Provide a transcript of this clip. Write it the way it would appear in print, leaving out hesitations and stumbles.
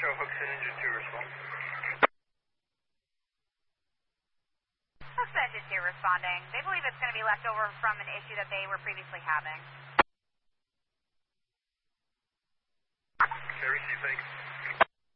show Hookson Engine 2 respond. Hookson Engine 2 responding. They believe it's going to be left over from an issue that they were previously having. Okay, receive, thanks.